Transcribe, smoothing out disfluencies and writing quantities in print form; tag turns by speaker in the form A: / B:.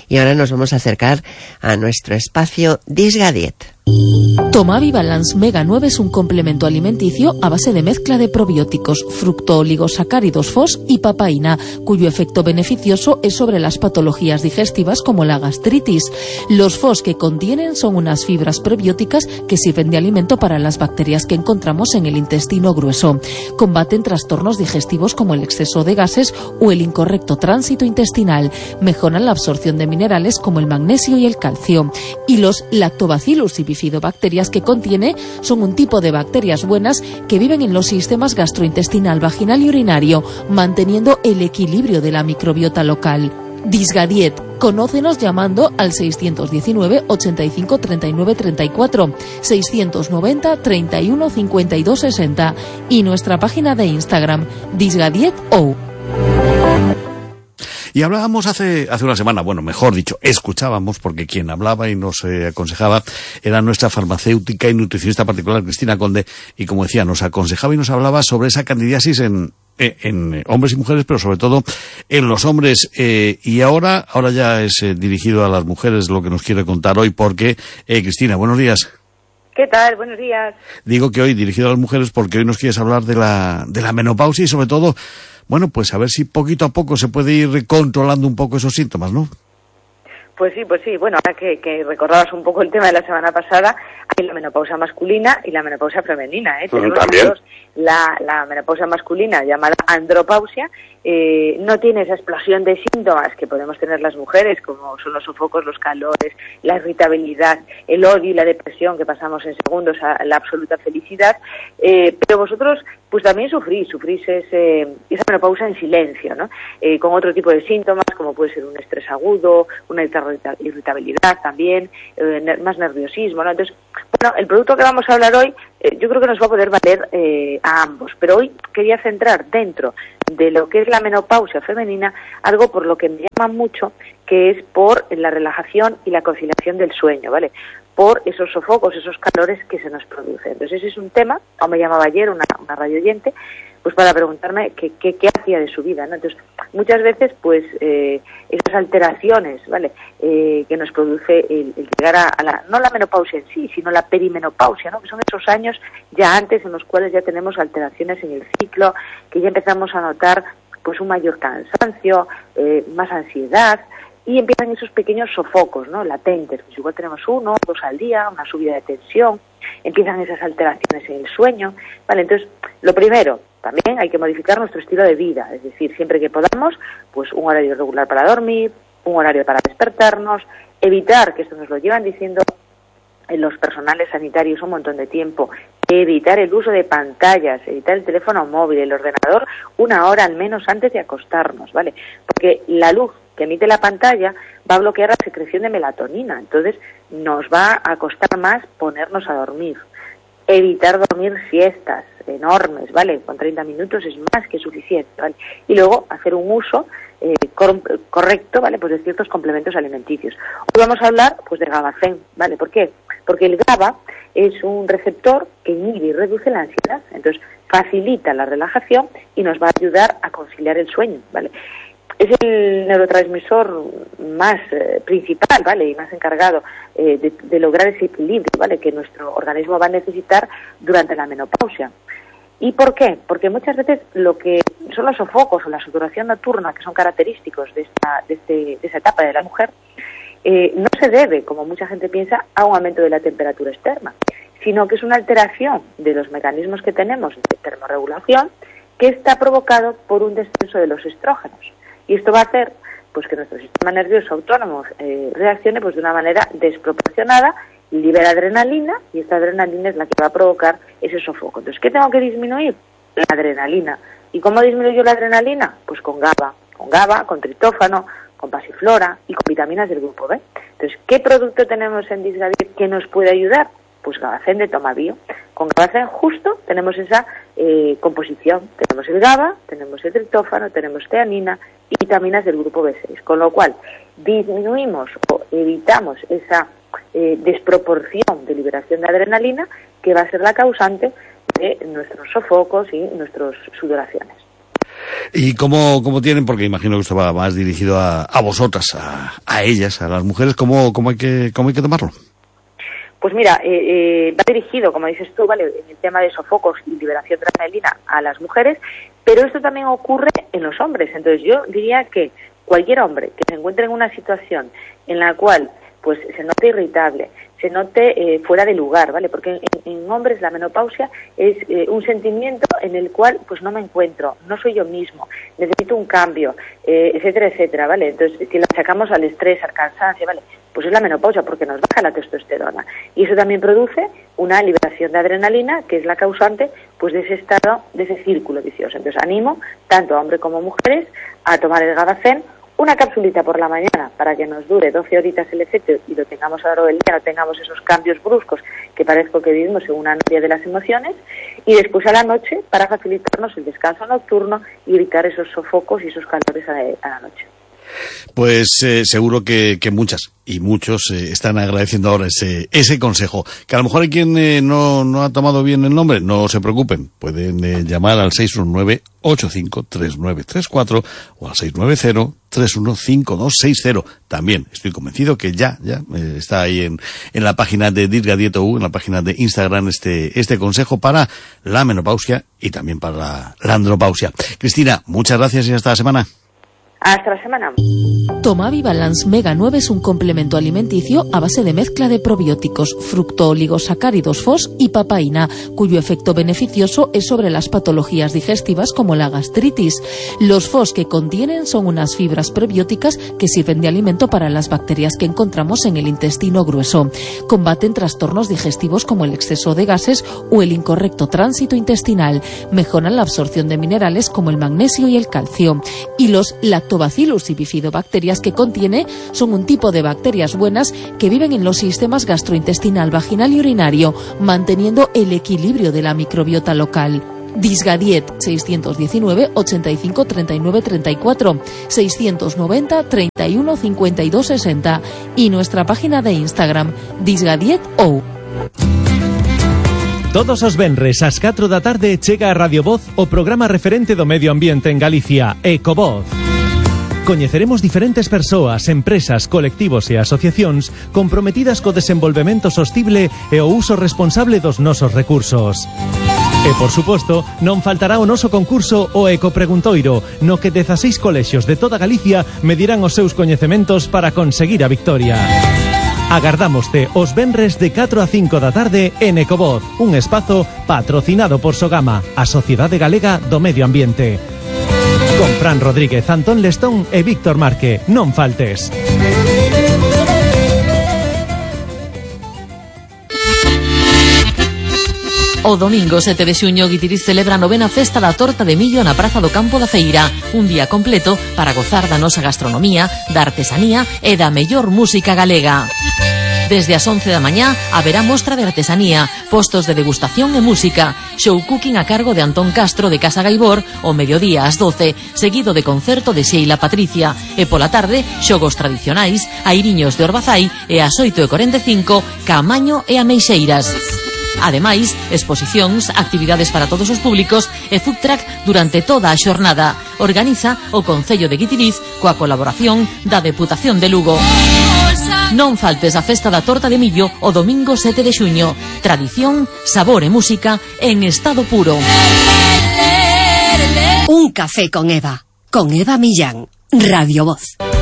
A: Y ahora nos vamos a acercar a nuestro espacio Disgadiet.
B: Tomavi Balance Mega 9 es un complemento alimenticio a base de mezcla de probióticos, fructooligosacáridos FOS y papaína, cuyo efecto beneficioso es sobre las patologías digestivas como la gastritis. Los FOS que contienen son unas fibras prebióticas que sirven de alimento para las bacterias que encontramos en el intestino grueso. Combaten trastornos digestivos como el exceso de gases o el incorrecto tránsito intestinal. Mejoran la absorción de minerales como el magnesio y el calcio. Y los lactobacillus y bifidobacterias que contiene son un tipo de bacterias buenas que viven en los sistemas gastrointestinal, vaginal y urinario, manteniendo el equilibrio de la microbiota local. Disgadiet. Conócenos llamando al 619 85 39 34, 690 31 52 60 y nuestra página de Instagram, disgadiet.o.
C: Y hablábamos hace una semana, bueno, mejor dicho, escuchábamos, porque quien hablaba y nos aconsejaba era nuestra farmacéutica y nutricionista particular, Cristina Conde, y como decía, nos aconsejaba y nos hablaba sobre esa candidiasis en hombres y mujeres, pero sobre todo en los hombres. Y ahora ya es dirigido a las mujeres lo que nos quiere contar hoy, porque, Cristina, buenos días.
D: ¿Qué tal? Buenos días.
C: Digo que hoy dirigido a las mujeres porque hoy nos quieres hablar de la menopausia y sobre todo, bueno, pues a ver si poquito a poco se puede ir controlando un poco esos síntomas, ¿no?
D: Pues sí. Bueno, ahora que recordabas un poco el tema de la semana pasada, hay la menopausia masculina y la menopausia femenina, Tenemos
C: también.
D: La menopausia masculina, llamada andropausia, no tiene esa explosión de síntomas que podemos tener las mujeres, como son los sofocos, los calores, la irritabilidad, el odio y la depresión, que pasamos en segundos a la absoluta felicidad, pero vosotros pues también sufrís esa menopausia en silencio, ¿no? Con otro tipo de síntomas, como puede ser un estrés agudo, una irritabilidad también, más nerviosismo, ¿no? Entonces, bueno, el producto que vamos a hablar hoy, yo creo que nos va a poder valer a ambos, pero hoy quería centrar dentro de lo que es la menopausia femenina, algo por lo que me llama mucho, que es por la relajación y la conciliación del sueño, ¿vale? Por esos sofocos, esos calores que se nos producen. Entonces ese es un tema, o me llamaba ayer una radio oyente, pues para preguntarme qué hacía de su vida, ¿no? Entonces, muchas veces, pues, esas alteraciones, ¿vale?, que nos produce el llegar no la menopausia en sí, sino la perimenopausia, ¿no?, que son esos años ya antes en los cuales ya tenemos alteraciones en el ciclo, que ya empezamos a notar, pues, un mayor cansancio, más ansiedad, y empiezan esos pequeños sofocos, ¿no?, latentes, pues igual tenemos 1 o 2 al día, una subida de tensión, empiezan esas alteraciones en el sueño, ¿vale? Entonces, lo primero, también hay que modificar nuestro estilo de vida, es decir, siempre que podamos, pues un horario regular para dormir, un horario para despertarnos, evitar, que esto nos lo llevan diciendo en los personales sanitarios un montón de tiempo, evitar el uso de pantallas, evitar el teléfono móvil, el ordenador, 1 hora al menos antes de acostarnos, ¿vale? Porque la luz que emite la pantalla va a bloquear la secreción de melatonina, entonces nos va a costar más ponernos a dormir. Evitar dormir siestas enormes, ¿vale? Con 30 minutos es más que suficiente, ¿vale? Y luego hacer un uso correcto, ¿vale?, pues de ciertos complementos alimenticios. Hoy vamos a hablar, pues, de GABAfen, ¿vale? ¿Por qué? Porque el GABA es un receptor que inhibe y reduce la ansiedad, entonces facilita la relajación y nos va a ayudar a conciliar el sueño, ¿vale? Es el neurotransmisor más principal, ¿vale?, y más encargado de lograr ese equilibrio, ¿vale?, que nuestro organismo va a necesitar durante la menopausia. ¿Y por qué? Porque muchas veces lo que son los sofocos o la sudoración nocturna, que son característicos de esa etapa de la mujer, no se debe, como mucha gente piensa, a un aumento de la temperatura externa, sino que es una alteración de los mecanismos que tenemos de termorregulación que está provocado por un descenso de los estrógenos. Y esto va a hacer, pues, que nuestro sistema nervioso autónomo reaccione, pues, de una manera desproporcionada, libera adrenalina, y esta adrenalina es la que va a provocar ese sofoco. Entonces, ¿qué tengo que disminuir? La adrenalina. ¿Y cómo disminuyo la adrenalina? Pues con GABA, con triptófano, con pasiflora y con vitaminas del grupo B. Entonces, ¿qué producto tenemos en Disgadiet que nos puede ayudar? Pues GABAfen de Tomabio. Con GABAfen justo tenemos esa composición. Tenemos el GABA, tenemos el triptófano, tenemos teanina y vitaminas del grupo B6. Con lo cual, disminuimos o evitamos esa desproporción de liberación de adrenalina que va a ser la causante de nuestros sofocos y nuestras sudoraciones.
C: ¿Y cómo tienen? Porque imagino que esto va más dirigido a vosotras, a ellas, a las mujeres. ¿Cómo hay que tomarlo?
D: Pues mira, va dirigido, como dices tú, ¿vale?, en el tema de sofocos y liberación de adrenalina a las mujeres, pero esto también ocurre en los hombres. Entonces yo diría que cualquier hombre que se encuentre en una situación en la cual pues se note irritable, se note fuera de lugar, ¿vale? Porque en hombres la menopausia es un sentimiento en el cual pues no me encuentro, no soy yo mismo, necesito un cambio, etcétera, etcétera, ¿vale? Entonces, si la sacamos al estrés, al cansancio, ¿vale?, pues es la menopausia porque nos baja la testosterona. Y eso también produce una liberación de adrenalina, que es la causante pues de ese estado, de ese círculo vicioso. Entonces animo tanto a hombres como mujeres a tomar el Gadacén, una capsulita por la mañana para que nos dure 12 horitas el efecto y lo tengamos a lo largo del día, no tengamos esos cambios bruscos que parezco que vivimos en una noche de las emociones, y después a la noche para facilitarnos el descanso nocturno y evitar esos sofocos y esos calores a la noche.
C: Pues seguro que muchas y muchos están agradeciendo ahora ese consejo. Que a lo mejor hay quien no ha tomado bien el nombre, no se preocupen. Pueden llamar al 619-853934 o al 690-315260. También estoy convencido que ya está ahí en la página de Disgadiet.eu, en la página de Instagram, este consejo para la menopausia y también para la andropausia. Cristina, muchas gracias y hasta la semana.
D: Hasta la semana.
B: Tomavi Balance Mega 9 es un complemento alimenticio a base de mezcla de probióticos, fructooligosacáridos FOS y papaína, cuyo efecto beneficioso es sobre las patologías digestivas como la gastritis. Los FOS que contienen son unas fibras prebióticas que sirven de alimento para las bacterias que encontramos en el intestino grueso. Combaten trastornos digestivos como el exceso de gases o el incorrecto tránsito intestinal. Mejoran la absorción de minerales como el magnesio y el calcio. Y los Lactobacillus y bifidobacterias que contiene son un tipo de bacterias buenas que viven en los sistemas gastrointestinal, vaginal y urinario, manteniendo el equilibrio de la microbiota local. Disgadiet 619 85 39 34 690 31 52 60 y nuestra página de Instagram Disgadiet.ou.
E: Todos os venres ás 4 da tarde chega a Radio Voz o programa referente do medio ambiente en Galicia, Ecovoz. Coñeceremos diferentes persoas, empresas, colectivos e asociacións comprometidas co desenvolvemento sostible e o uso responsable dos nosos recursos. E, por suposto, non faltará o noso concurso o Ecopreguntoiro, no que 16 colexios de toda Galicia medirán os seus coñecementos para conseguir a victoria. Agardámoste os venres de 4 a 5 da tarde en Ecovoz, un espazo patrocinado por Sogama, a Sociedade Galega do Medio Ambiente. Con Fran Rodríguez, Antón Lestón e Víctor Marque. Non faltes.
B: O domingo 7 de xuño, Guitiriz celebra a 9ª festa da torta de millo na Praza do Campo da Feira. Un día completo para gozar da nosa gastronomía, da artesanía e da mellor música galega. Desde as 11 da mañá haberá mostra de artesanía, postos de degustación e música, show cooking a cargo de Antón Castro de Casa Gaibor o mediodía ás 12, seguido de concerto de Sheila Patricia, e pola tarde xogos tradicionais, airiños de Orbazai e ás 8:45 Camaño e Ameixeiras. Ademais, exposicións, actividades para todos os públicos e food truck durante toda a xornada. Organiza o Concello de Guitiriz coa colaboración da Deputación de Lugo. Non faltes a festa da torta de millo o domingo 7 de xuño. Tradición, sabor e música en estado puro.
F: Un café con Eva Millán, Radio Voz.